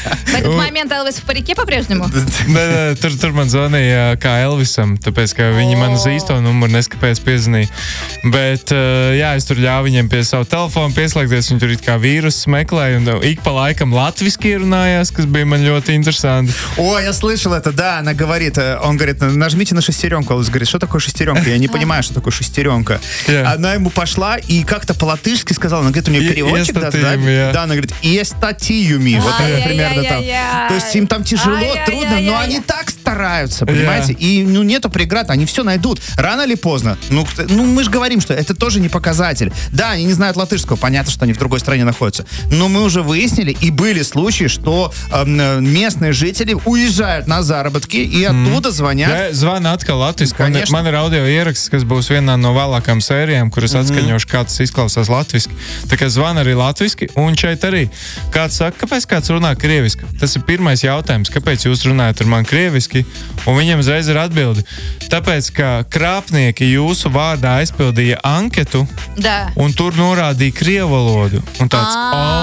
В этот момент Элвис в парике по-прежнему? Tur man zvanīja kā Elvisam, tāpēc, ka viņi man uz īsto numuru neskapēc piezvanīja. Bet, jā, es tur ļāvu viņiem pie savu telefonu pieslēgties, viņi tur it kā vīrusu meklēja, un ik pa laikam latviski runājās, kas bija man ļoti interesanti. О, я слышал это, да, она говорит, он говорит, нажмите на шестеренку, Элвис говорит, что такое шестеренка? Я не понимаю, что такое шестеренка. Она ему пошла и как-то по-латышски сказала, она говорит, у нее переводчик, да, она говорит, «Естатиюми», вот это примерно там. То есть им там тяжело, трудно, но они так стараются, понимаете? И нету преград, они все найдут. Рано или поздно. Ну, мы же говорим, что это тоже не показатель. Да, они не знают латышского, понятно, что они в другой стране находятся. Но мы уже выяснили, и были случаи, что местные жители уезжают на заработки и оттуда звонят. Zvana atkal latviski. Man ir audio ieraksts, kas būs vienā no vēlākām sērijām, kuras atskaņošu, kā tas izklausās latviski. Tā kā zvana arī latviski, un šeit arī kāds saka, kāpēc kāds runā krieviski? Tas ir pirmais jautājums, kāpēc jūs runājat ar mani krieviski, un viņam uzreiz ir atbildi. Tāpēc, ka krāpnieki jūsu vārdā aizpildīja anketu, un tur norādīja krievu valodu. Un tāds,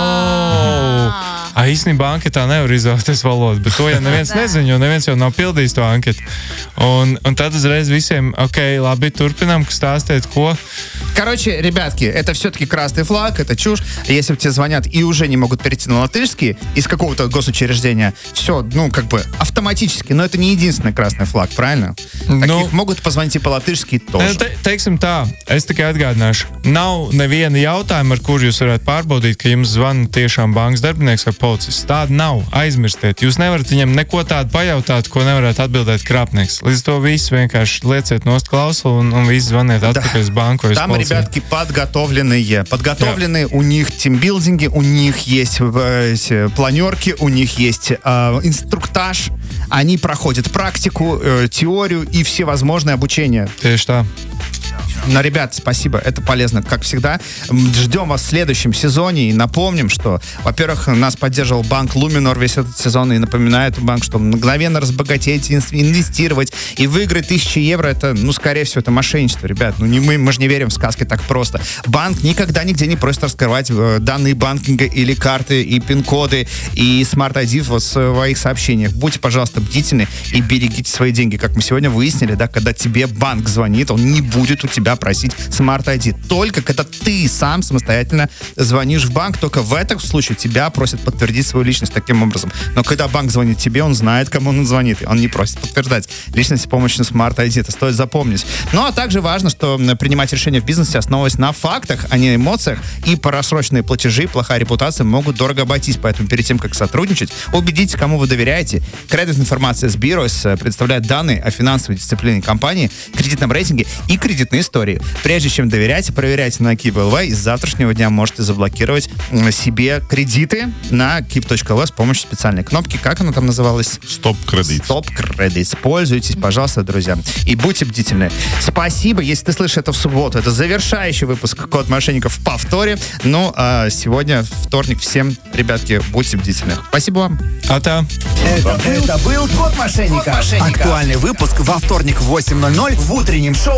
īstenībā anketā nevar izvēlēties valodu, bet to jau neviens nezina, jo neviens jau nav pildījis to anketu. Un tad uzreiz visiem, labi, turpinām, stāstiet, ko. Короче, ребятки, это все-таки красный флаг, это чушь. Если тебе звонят и уже не могут перейти на латышский из какого-то госучреждения, все, автоматически. Но это не единственный красный флаг, правильно? Таких могут позвонить и по-латышски тоже. Teiksim tā, es tikai atgādināšu. Nav neviena jautājuma, ar kur jūs varētu pārbaudīt, ka jums zvana tiešām bankas darbinieks vai policists. Tāda nav. Aizmirstiet. Jūs nevarat viņam neko tādu pajautāt, ko nevarētu atbildēt krāpnieks. Līdz to visu vienkārši lieciet nost klausulu un visi zvaniet atpakaļ uz banku vai uz policiju. Ребятки подготовленные, у них тимбилдинги, у них есть планерки, у них есть инструктаж, они проходят практику, теорию и всевозможные обучения. Что? Но, ребят, спасибо, это полезно, как всегда. Ждем вас в следующем сезоне и напомним, что, во-первых, нас поддерживал банк Luminor весь этот сезон, и напоминает банк, что мгновенно разбогатеть, инвестировать и выиграть 1000 евро, это, скорее всего, это мошенничество, ребят. Мы же не верим в сказки так просто. Банк никогда нигде не просит раскрывать данные банкинга или карты, и пин-коды, и Smart ID в своих сообщениях. Будьте, пожалуйста, бдительны и берегите свои деньги. Как мы сегодня выяснили, да, когда тебе банк звонит, он не будет у тебя просить Smart ID. Только когда ты сам самостоятельно звонишь в банк, только в этом случае тебя просят подтвердить свою личность таким образом. Но когда банк звонит тебе, он знает, кому он звонит. Он не просит подтверждать личность с помощью Smart ID. Это стоит запомнить. Ну, а также важно, что принимать решения в бизнесе, основываясь на фактах, а не эмоциях, и просроченные платежи, плохая репутация могут дорого обойтись. Поэтому перед тем, как сотрудничать, убедитесь, кому вы доверяете. Кредит информация с Biros представляет данные о финансовой дисциплине компании, кредитном рейтинге и кредитной истории. Прежде чем доверяйте, проверяйте на Keep.lv, и с завтрашнего дня можете заблокировать себе кредиты на keep.lv с помощью специальной кнопки. Как она там называлась? Стоп-кредит. Стоп-кредит. Пользуйтесь, пожалуйста, друзья. И будьте бдительны. Спасибо, если ты слышишь это в субботу. Это завершающий выпуск «Код мошенников» в повторе. Ну, а сегодня вторник. Всем, ребятки, будьте бдительны. Спасибо вам. Это был «Код мошенника». Актуальный выпуск во вторник в 8:00 в утреннем шоу